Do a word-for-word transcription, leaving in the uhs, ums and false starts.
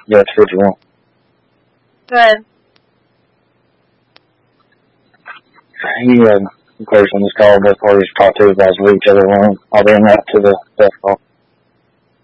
Yeah, it's fifty-one. Go ahead. He had, of course, on this call, both parties talked to about each other alone. I'll bring that to the death call.